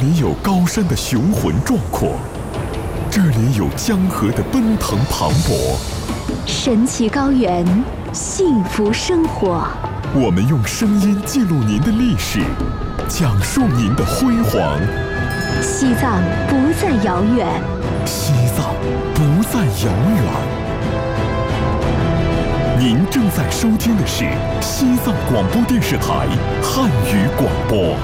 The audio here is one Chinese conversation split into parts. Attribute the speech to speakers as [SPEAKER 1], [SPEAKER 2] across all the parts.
[SPEAKER 1] 里有高山的雄浑壮阔，这里有江河的奔腾磅礴，
[SPEAKER 2] 神奇高原，幸福生活。
[SPEAKER 1] 我们用声音记录您的历史，讲述您的辉煌。
[SPEAKER 2] 西藏不再遥远，
[SPEAKER 1] 西藏不再遥远。您正在收听的是西藏广播电视台汉语广播。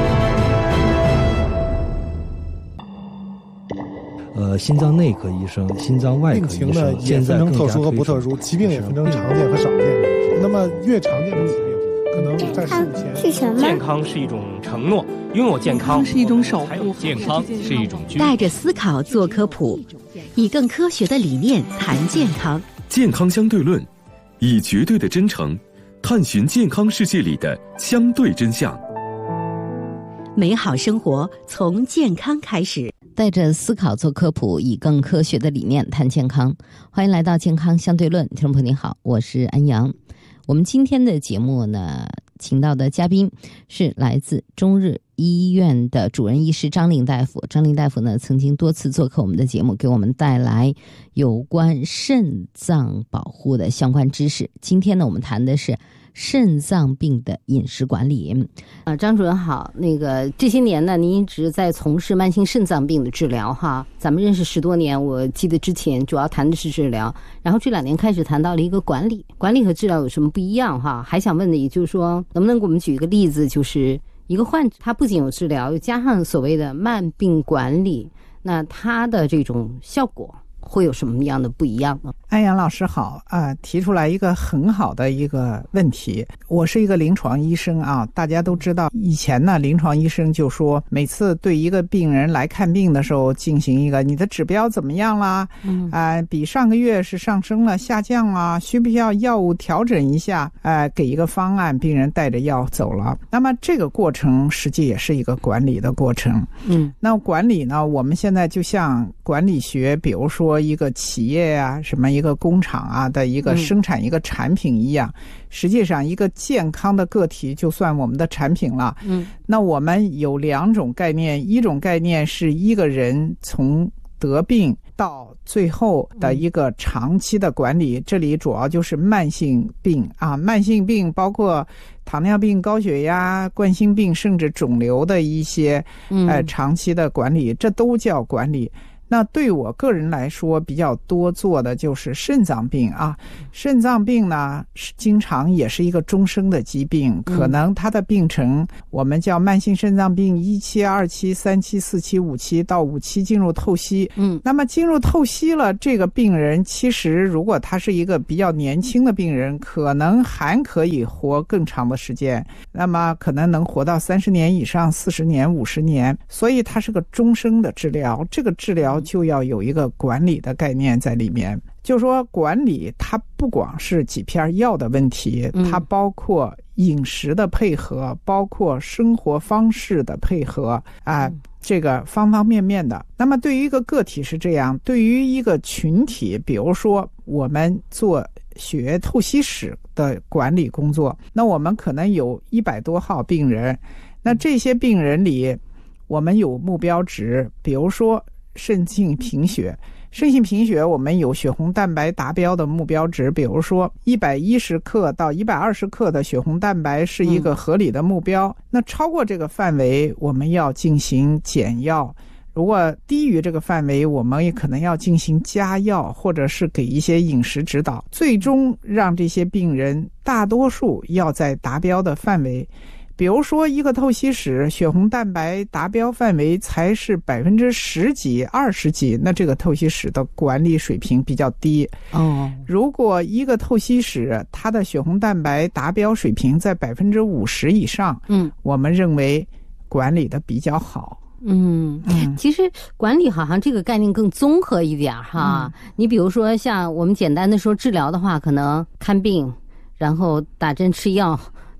[SPEAKER 3] 心脏内科医生、心脏外科医生，
[SPEAKER 4] 病情呢也分成特殊和不特殊，疾病也分成常见和少见。那么越常见的疾病，可能在15前
[SPEAKER 5] 是什么？
[SPEAKER 6] 健康是一种承诺，拥有健康
[SPEAKER 7] 是一种守护，
[SPEAKER 6] 健康是一种
[SPEAKER 8] 带着思考做科普，以更科学的理念谈健康。
[SPEAKER 9] 健康相对论，以绝对的真诚探寻健康世界里的相对真相。
[SPEAKER 8] 美好生活从健康开始，
[SPEAKER 10] 带着思考做科普，以更科学的理念谈健康。欢迎来到健康相对论，听众朋友您好，我是安阳。我们今天的节目呢，请到的嘉宾是来自中日医院的主任医师张令大夫。张令大夫呢，曾经多次做客我们的节目，给我们带来有关肾脏保护的相关知识。今天呢，我们谈的是肾脏病的饮食管理。张主任好，这些年呢，您一直在从事慢性肾脏病的治疗哈。咱们认识10多年，我记得之前主要谈的是治疗，然后这2年开始谈到了一个管理和治疗有什么不一样哈？还想问的也就是说，能不能给我们举一个例子，就是一个患者他不仅有治疗，又加上所谓的慢病管理，那他的这种效果会有什么样的不一样呢？
[SPEAKER 11] 安阳老师好提出来一个很好的一个问题。我是一个临床医生大家都知道，以前呢，临床医生就说，每次对一个病人来看病的时候，进行一个你的指标怎么样啦？比上个月是上升了、下降了，需不需要药物调整一下？给一个方案，病人带着药走了。那么这个过程实际也是一个管理的过程。那管理呢，我们现在就像管理学，比如说一个企业什么一个工厂的一个生产一个产品一样，实际上一个健康的个体就算我们的产品了。那我们有2种概念，一种概念是一个人从得病到最后的一个长期的管理，这里主要就是慢性病慢性病包括糖尿病、高血压、冠心病，甚至肿瘤的一些长期的管理，这都叫管理。那对我个人来说，比较多做的就是肾脏病肾脏病呢，经常也是一个终生的疾病，可能它的病程我们叫慢性肾脏病1期、2期、3期、4期、5期到5期进入透析。那么进入透析了，这个病人其实如果他是一个比较年轻的病人，可能还可以活更长的时间，那么可能能活到30年以上、40年、50年，所以它是个终生的治疗。这个治疗就要有一个管理的概念在里面，就是说管理它不光是几片药的问题，它包括饮食的配合，包括生活方式的配合这个方方面面的。那么对于一个个体是这样，对于一个群体，比如说我们做血液透析室的管理工作，那我们可能有100多号病人，那这些病人里我们有目标值，比如说肾性贫血我们有血红蛋白达标的目标值，比如说110克到120克的血红蛋白是一个合理的目标，那超过这个范围我们要进行减药，如果低于这个范围我们也可能要进行加药，或者是给一些饮食指导，最终让这些病人大多数要在达标的范围。比如说一个透析室血红蛋白达标范围才是10几、20几，那这个透析室的管理水平比较低。如果一个透析室它的血红蛋白达标水平在50%以上，我们认为管理的比较好。
[SPEAKER 10] 其实管理好像这个概念更综合一点哈。你比如说像我们简单的说治疗的话，可能看病，然后打针吃药，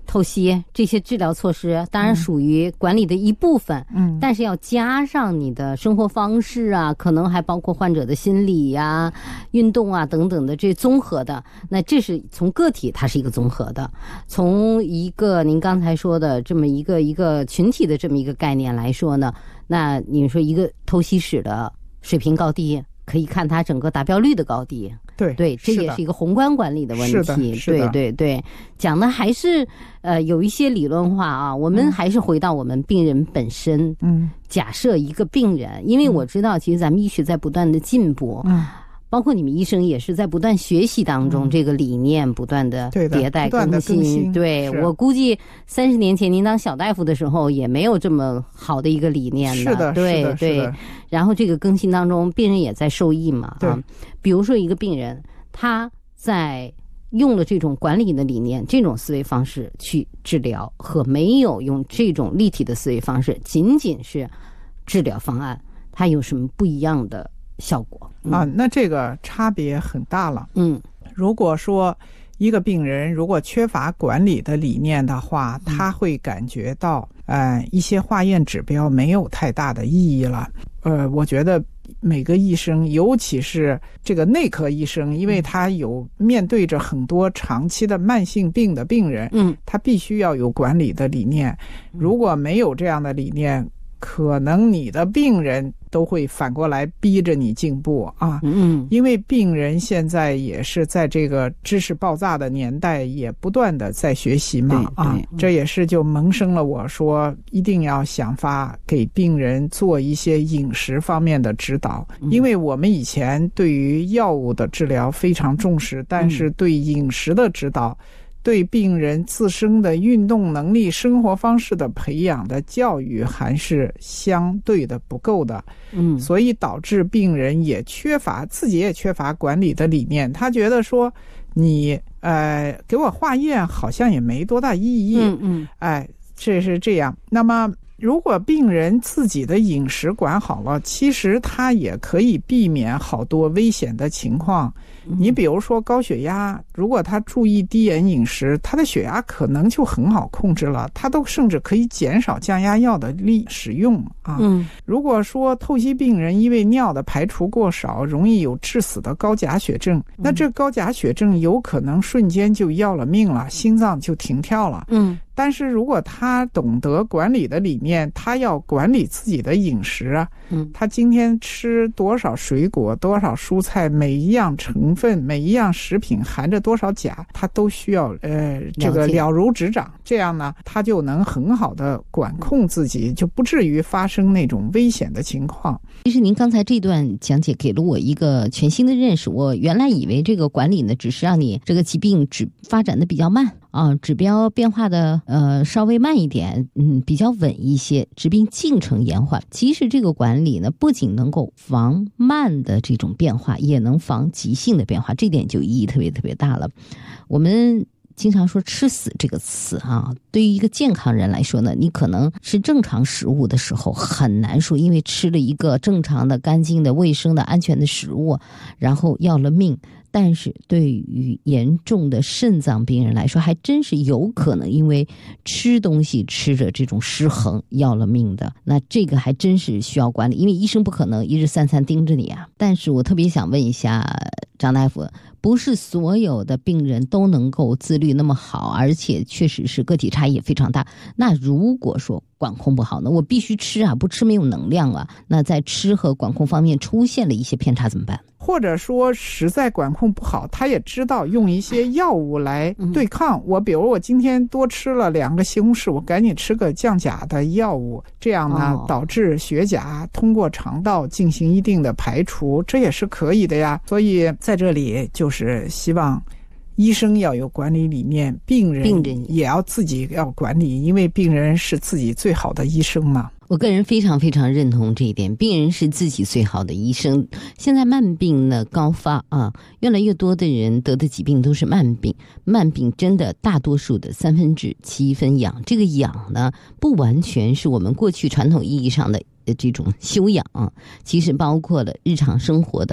[SPEAKER 10] 透析这些治疗措施当然属于管理的一部分，但是要加上你的生活方式啊，可能还包括患者的心理啊、运动啊等等的这综合的。那这是从个体它是一个综合的，从一个您刚才说的这么一个群体的这么一个概念来说呢，那你说一个透析室的水平高低，可以看它整个达标率的高低。对，这也是一个宏观管理的问题。对，讲的还是有一些理论化啊。我们还是回到我们病人本身。假设一个病人，因为我知道其实咱们医学在不断的进步。包括你们医生也是在不断学习当中，这个理念不断的迭代更新。对，我估计30年前您当小大夫的时候也没有这么好的一个理念的。
[SPEAKER 11] 是的，
[SPEAKER 10] 对。然后这个更新当中，病人也在受益嘛。比如说一个病人，他在用了这种管理的理念、这种思维方式去治疗，和没有用这种立体的思维方式，仅仅是治疗方案，它有什么不一样的效果
[SPEAKER 11] 那这个差别很大了。如果说一个病人如果缺乏管理的理念的话，他会感觉到一些化验指标没有太大的意义了。我觉得每个医生，尤其是这个内科医生，因为他有面对着很多长期的慢性病的病人，他必须要有管理的理念。如果没有这样的理念，可能你的病人都会反过来逼着你进步啊。因为病人现在也是在这个知识爆炸的年代，也不断的在学习嘛。这也是就萌生了我说一定要想法给病人做一些饮食方面的指导。因为我们以前对于药物的治疗非常重视，但是对饮食的指导，对病人自身的运动能力、生活方式的培养的教育还是相对的不够的。所以导致病人也自己也缺乏管理的理念。他觉得说你给我化验好像也没多大意义。这是这样。那么如果病人自己的饮食管好了，其实他也可以避免好多危险的情况。你比如说高血压，如果他注意低盐饮食，他的血压可能就很好控制了，他都甚至可以减少降压药的使用啊。如果说透析病人因为尿的排除过少，容易有致死的高钾血症，那这高钾血症有可能瞬间就要了命了，心脏就停跳了。但是如果他懂得管理的理念，他要管理自己的饮食啊，他今天吃多少水果、多少蔬菜，每一样成分、每一样食品含着多少钾，他都需要这个了如指掌。这样呢，他就能很好的管控自己，就不至于发生那种危险的情况。
[SPEAKER 10] 其实您刚才这段讲解给了我一个全新的认识。我原来以为这个管理呢，只是让你这个疾病发展的比较慢啊，指标变化的稍微慢一点，比较稳一些，疾病进程延缓。其实这个管理呢，不仅能够防慢的这种变化，也能防急性的变化，这点就意义特别特别大了。我们经常说吃死这个词啊，对于一个健康人来说呢，你可能吃正常食物的时候很难说，因为吃了一个正常的、干净的、卫生的、安全的食物，然后要了命。但是对于严重的肾脏病人来说，还真是有可能因为吃东西吃着这种失衡要了命的。那这个还真是需要管理，因为医生不可能一日三餐盯着你啊。但是我特别想问一下张大夫，不是所有的病人都能够自律那么好，而且确实是个体差异也非常大。那如果说管控不好呢，我必须吃啊，不吃没有能量啊，那在吃和管控方面出现了一些偏差怎么办？
[SPEAKER 11] 或者说实在管控不好，他也知道用一些药物来对抗。比如我今天多吃了2个西红柿，我赶紧吃个降钾的药物，这样呢导致血钾通过肠道进行一定的排除，这也是可以的呀。所以在这里就是希望医生要有管理理念，病人也要自己要管理，因为病人是自己最好的医生嘛。
[SPEAKER 10] 我个人非常非常认同这一点，病人是自己最好的医生。现在慢病呢高发啊，越来越多的人得的疾病都是慢病。慢病真的大多数的7/3分养，这个养呢不完全是我们过去传统意义上的这种修养啊，其实包括了日常生活的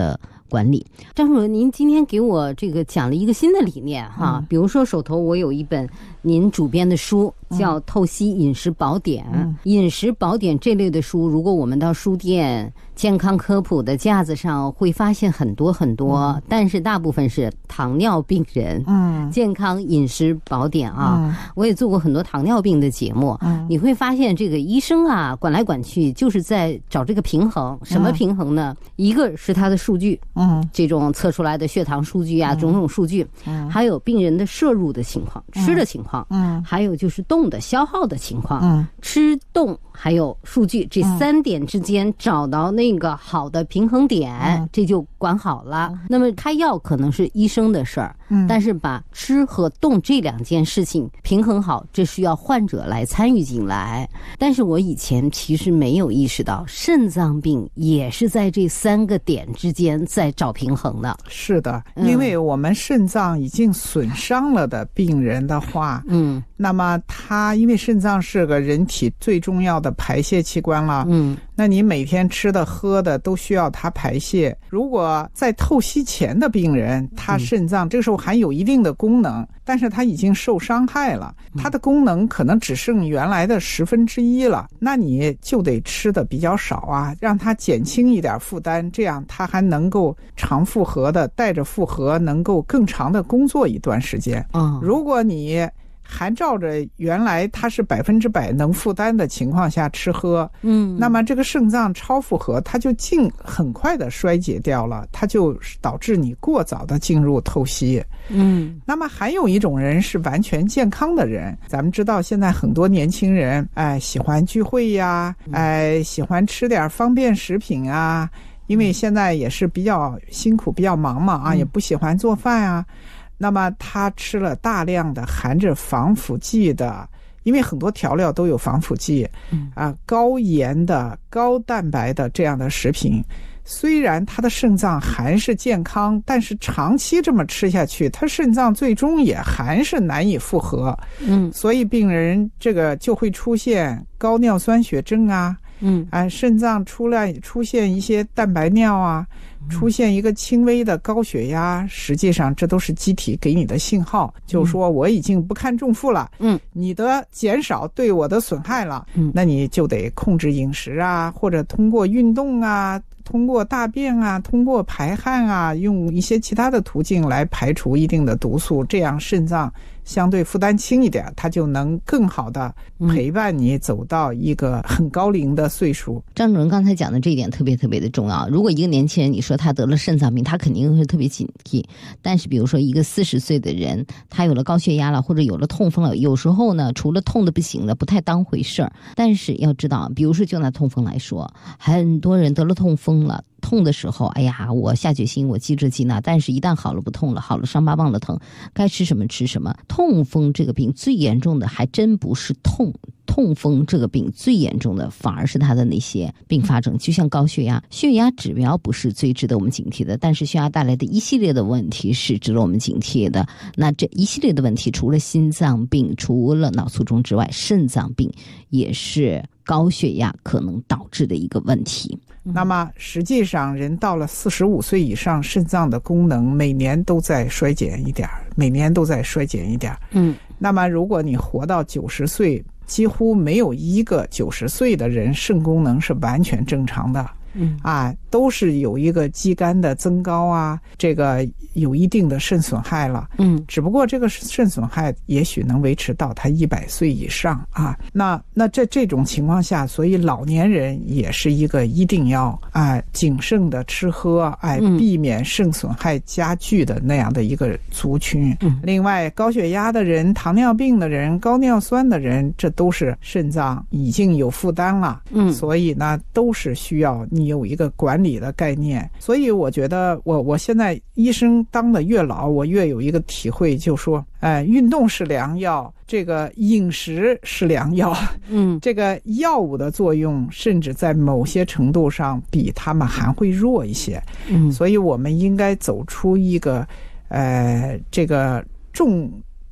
[SPEAKER 10] 管理。张主任，您今天给我这个讲了一个新的理念哈，比如说手头我有一本您主编的书叫《透析饮食宝典》，饮食宝典这类的书，如果我们到书店健康科普的架子上会发现很多很多，但是大部分是糖尿病人健康饮食宝典啊。我也做过很多糖尿病的节目，你会发现这个医生啊管来管去就是在找这个平衡。什么平衡呢？一个是他的数据，这种测出来的血糖数据啊，种种数据，还有病人的摄入的情况，吃的情况，还有就是动的消耗的情况，吃动还有数据这3点之间找到那个好的平衡点，这就管好了。那么开药可能是医生的事儿，但是把吃和动这2件事情平衡好，这需要患者来参与进来。但是我以前其实没有意识到，肾脏病也是在这3个点之间在找平衡的。
[SPEAKER 11] 是的，因为我们肾脏已经损伤了的病人的话，那么他因为肾脏是个人体最重要的排泄器官了，那你每天吃的喝的都需要它排泄。如果在透析前的病人，他肾脏这个时候还有一定的功能，但是他已经受伤害了，他的功能可能只剩原来的1/10了，那你就得吃的比较少啊，让他减轻一点负担，这样他还能够长负荷的带着负荷能够更长的工作一段时间。如果你还照着原来它是100%能负担的情况下吃喝，那么这个肾脏超负荷，它就很快的衰竭掉了，它就导致你过早的进入透析。那么还有一种人是完全健康的人，咱们知道现在很多年轻人喜欢聚会呀，喜欢吃点方便食品啊，因为现在也是比较辛苦比较忙嘛也不喜欢做饭啊。那么他吃了大量的含着防腐剂的，因为很多调料都有防腐剂高盐的高蛋白的这样的食品，虽然他的肾脏还是健康，但是长期这么吃下去，他肾脏最终也还是难以负荷。所以病人这个就会出现高尿酸血症啊，肾脏出现一些蛋白尿啊，出现一个轻微的高血压，实际上这都是机体给你的信号，就是说我已经不堪重负了，你的减少对我的损害了，那你就得控制饮食啊，或者通过运动啊，通过大便啊，通过排汗啊，用一些其他的途径来排除一定的毒素，这样肾脏相对负担轻一点，它就能更好的陪伴你走到一个很高龄的岁数。
[SPEAKER 10] 张主任刚才讲的这一点特别特别的重要。如果一个年轻人你说他得了肾脏病，他肯定会特别警惕，但是比如说一个40岁的人，他有了高血压了，或者有了痛风了，有时候呢除了痛的不行了，不太当回事儿。但是要知道，比如说就拿痛风来说，很多人得了痛风了，痛的时候，哎呀，我下决心，我记这记那，但是一旦好了不痛了，好了伤疤忘了疼，该吃什么吃什么。痛风这个病最严重的还真不是痛风这个病最严重的反而是它的那些并发症，就像高血压，血压指标不是最值得我们警惕的，但是血压带来的一系列的问题是值得我们警惕的。那这一系列的问题，除了心脏病，除了脑卒中之外，肾脏病也是高血压可能导致的一个问题。
[SPEAKER 11] 那么实际上人到了45岁以上，肾脏的功能每年都在衰减一点，那么如果你活到90岁，几乎没有一个90岁的人肾功能是完全正常的。都是有一个肌酐的增高啊，这个有一定的肾损害了。只不过这个肾损害也许能维持到他100岁以上啊。那这种情况下，所以老年人也是一个一定要谨慎的吃喝，避免肾损害加剧的那样的一个族群。另外，高血压的人、糖尿病的人、高尿酸的人，这都是肾脏已经有负担了。所以呢，都是需要你有一个管理的概念。所以我觉得我现在医生当的越老，我越有一个体会，就说运动是良药，这个饮食是良药。这个药物的作用甚至在某些程度上比他们还会弱一些。所以我们应该走出一个这个重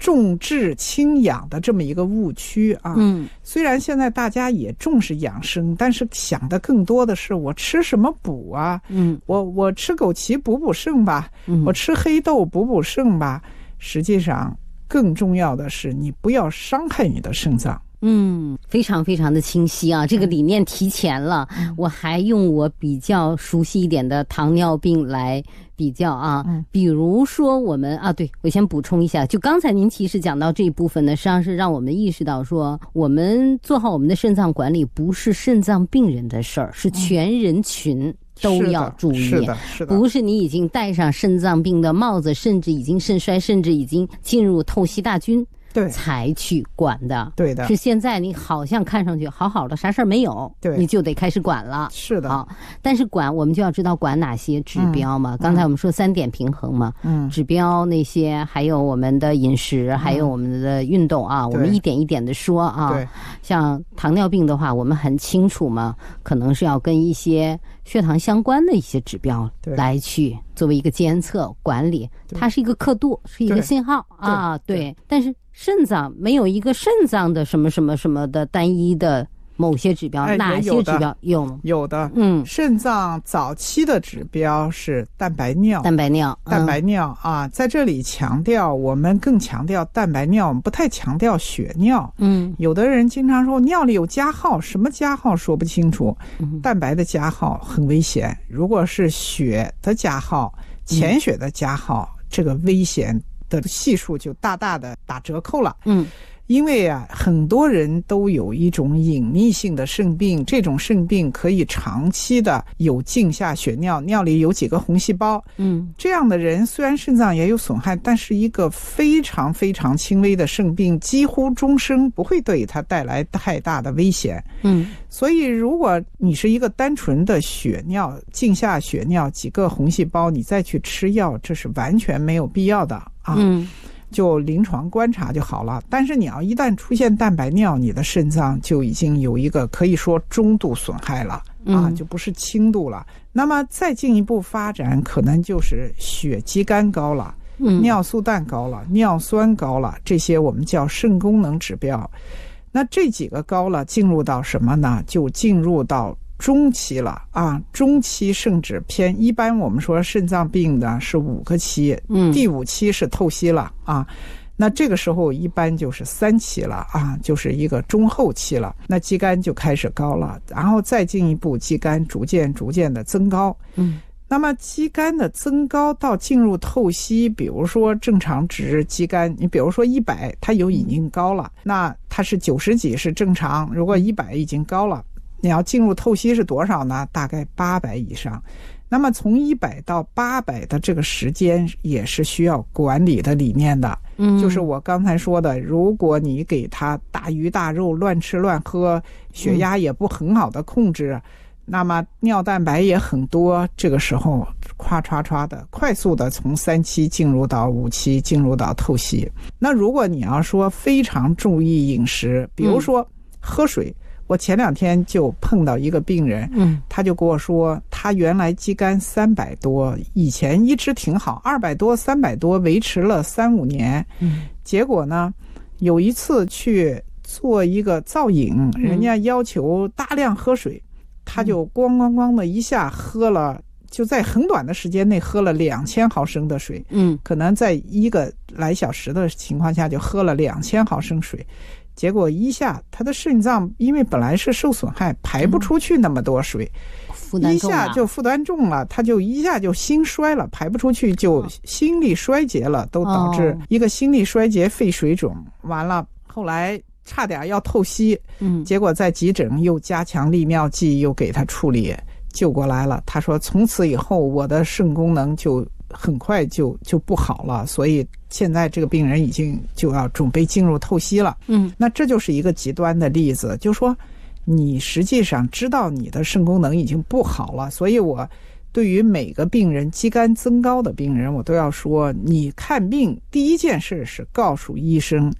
[SPEAKER 11] 重质轻养的这么一个误区啊。虽然现在大家也重视养生，但是想的更多的是我吃什么补啊？我吃枸杞补肾吧，我吃黑豆补肾吧。实际上更重要的是你不要伤害你的肾脏。
[SPEAKER 10] 非常非常的清晰啊，这个理念提前了。我还用我比较熟悉一点的糖尿病来比较啊，比如说我们对，我先补充一下，就刚才您其实讲到这一部分呢，实际上是让我们意识到说，我们做好我们的肾脏管理不是肾脏病人的事儿，是全人群都要注意。
[SPEAKER 11] 是的，
[SPEAKER 10] 不是你已经戴上肾脏病的帽子，甚至已经肾衰，甚至已经进入透析大军
[SPEAKER 11] 对
[SPEAKER 10] 才去管的。
[SPEAKER 11] 对的，
[SPEAKER 10] 是现在你好像看上去好好的啥事儿没有，
[SPEAKER 11] 对，
[SPEAKER 10] 你就得开始管了。
[SPEAKER 11] 是的。
[SPEAKER 10] 好，但是管我们就要知道管哪些指标嘛。刚才我们说3点平衡嘛，指标那些，还有我们的饮食，还有我们的运动啊，我们一点一点的说啊。
[SPEAKER 11] 对，
[SPEAKER 10] 像糖尿病的话，我们很清楚嘛，可能是要跟一些血糖相关的一些指标来去作为一个监测管理，它是一个刻度，是一个信号啊。对，但是肾脏没有一个肾脏的什么什么什么的单一的某些指标，哪些指标
[SPEAKER 11] 有的。肾脏早期的指标是蛋白尿啊，在这里强调，我们更强调蛋白尿，我们不太强调血尿。有的人经常说尿里有加号，什么加号说不清楚。蛋白的加号很危险，如果是血的加号，潜血的加号，这个危险的系数就大大的打折扣了。因为很多人都有一种隐秘性的肾病，这种肾病可以长期的有镜下血尿，尿里有几个红细胞。这样的人虽然肾脏也有损害，但是一个非常非常轻微的肾病，几乎终生不会对他带来太大的危险。所以如果你是一个单纯的血尿，镜下血尿几个红细胞，你再去吃药，这是完全没有必要的啊。就临床观察就好了。但是你要一旦出现蛋白尿，你的肾脏就已经有一个可以说中度损害了啊，就不是轻度了。那么再进一步发展，可能就是血肌酐高了，尿素氮高了，尿酸高了，这些我们叫肾功能指标。那这几个高了，进入到什么呢？就进入到中期了啊，中期肾指偏，一般我们说肾脏病的是5个期，第5期是透析了啊。那这个时候一般就是3期了啊，就是一个中后期了。那肌酐就开始高了，然后再进一步，肌酐逐渐的增高。那么肌酐的增高到进入透析，比如说正常值肌酐，你比如说100，它已经高了，那它是90几是正常，如果100已经高了。你要进入透析是多少呢？大概800以上。那么从100到800的这个时间也是需要管理的理念的。就是我刚才说的，如果你给他大鱼大肉乱吃乱喝，血压也不很好的控制，那么尿蛋白也很多，这个时候唰的快速的从3期进入到5期，进入到透析。那如果你要说非常注意饮食，比如说喝水，我前2天就碰到一个病人，他就跟我说，他原来肌酐300多，以前一直挺好，200多、300多维持了3-5年，结果呢，有一次去做一个造影，人家要求大量喝水，他就咣的一下喝了，就在很短的时间内喝了2000毫升的水，可能在1个来小时的情况下就喝了2000毫升水。结果一下他的肾脏因为本来是受损害，排不出去那么多水，一下就负担重了，他就一下就心衰了，排不出去就心力衰竭了，都导致一个心力衰竭肺水肿。完了后来差点要透析，结果在急诊又加强利尿剂，又给他处理救过来了。他说从此以后我的肾功能就很快就不好了，所以现在这个病人已经就要准备进入透析了。那这就是一个极端的例子，就是说你实际上知道你的肾功能已经不好了，所以我对于每个病人肌酐增高的病人，我都要说，你看病第一件事是告诉医生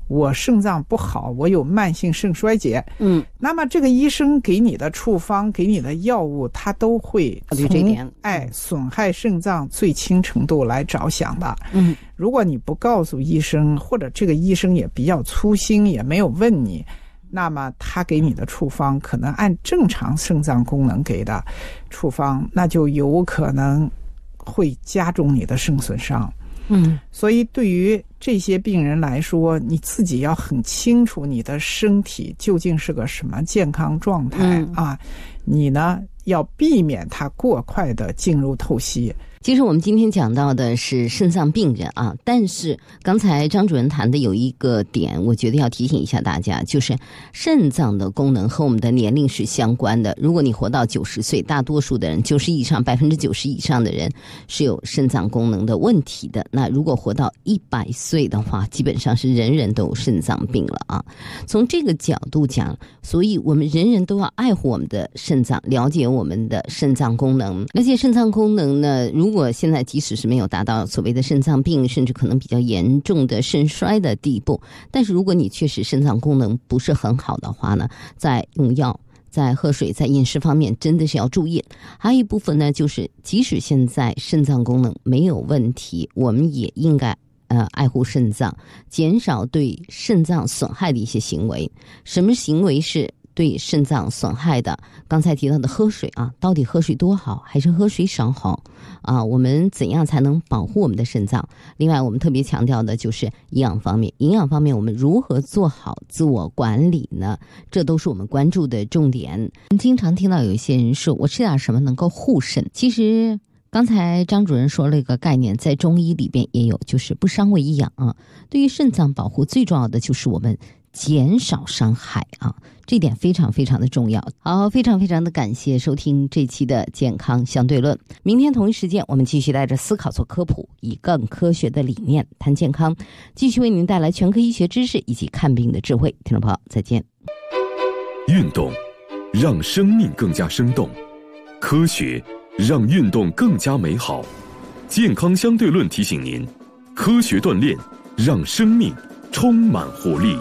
[SPEAKER 11] 我肾脏不好，我有慢性肾衰竭，那么这个医生给你的处方，给你的药物，他都会从损害肾脏最轻程度来着想的。如果你不告诉医生，或者这个医生也比较粗心，也没有问你，那么他给你的处方可能按正常肾脏功能给的处方，那就有可能会加重你的肾损伤。所以对于这些病人来说，你自己要很清楚你的身体究竟是个什么健康状态啊，你呢要避免它过快的进入透析。
[SPEAKER 10] 其实我们今天讲到的是肾脏病人啊，但是刚才张主任谈的有一个点，我觉得要提醒一下大家，就是肾脏的功能和我们的年龄是相关的。如果你活到90岁，大多数的人90以上，90%以上的人是有肾脏功能的问题的。那如果活到100岁的话，基本上是人人都有肾脏病了啊。从这个角度讲，所以我们人人都要爱护我们的肾脏，了解我们的肾脏功能。而且肾脏功能呢，如果现在即使是没有达到所谓的肾脏病，甚至可能比较严重的肾衰的地步，但是如果你确实肾脏功能不是很好的话呢，在用药、在喝水、在饮食方面真的是要注意。还有一部分呢，就是即使现在肾脏功能没有问题，我们也应该爱护肾脏，减少对肾脏损害的一些行为。什么行为是对肾脏损害的？刚才提到的喝水啊，到底喝水多好还是喝水少好啊？我们怎样才能保护我们的肾脏？另外我们特别强调的就是营养方面，营养方面我们如何做好自我管理呢？这都是我们关注的重点。我们经常听到有一些人说，我吃点什么能够护肾，其实刚才张主任说了一个概念，在中医里边也有，就是不伤为养啊。对于肾脏保护最重要的就是我们减少伤害啊，这点非常非常的重要。好，非常非常的感谢收听这期的健康相对论。明天同一时间，我们继续带着思考做科普，以更科学的理念谈健康，继续为您带来全科医学知识以及看病的智慧。听众朋友，再见。
[SPEAKER 9] 运动让生命更加生动，科学让运动更加美好。健康相对论提醒您，科学锻炼让生命充满活力。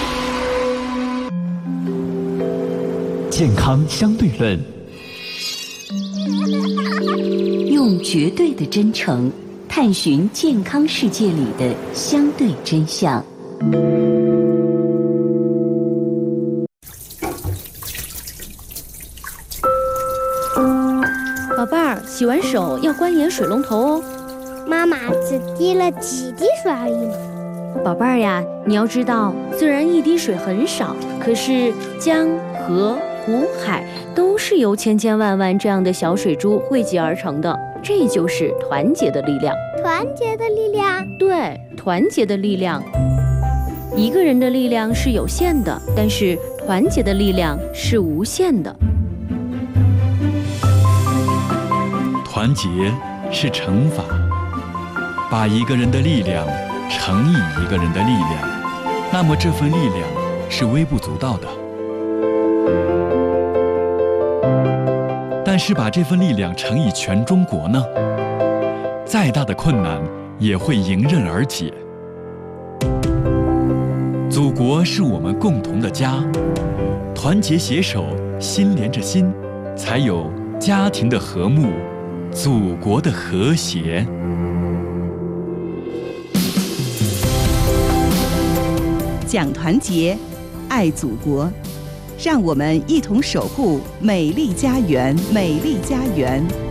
[SPEAKER 1] 健康相对论，
[SPEAKER 2] 用绝对的真诚探寻健康世界里的相对真相。
[SPEAKER 5] 宝贝儿，洗完手要关严水龙头哦。
[SPEAKER 7] 妈妈，只滴了几滴水而已嘛。
[SPEAKER 5] 宝贝儿呀，你要知道，虽然一滴水很少，可是江河湖海都是由千千万万这样的小水珠汇集而成的，这就是团结的力量。
[SPEAKER 7] 团结的力量？
[SPEAKER 5] 对，团结的力量。一个人的力量是有限的，但是团结的力量是无限的。
[SPEAKER 12] 团结是乘法，把一个人的力量乘以一个人的力量，那么这份力量是微不足道的。但是把这份力量乘以全中国呢？再大的困难也会迎刃而解。祖国是我们共同的家，团结携手，心连着心，才有家庭的和睦，祖国的和谐。
[SPEAKER 13] 讲团结，爱祖国，让我们一同守护美丽家园，美丽家园。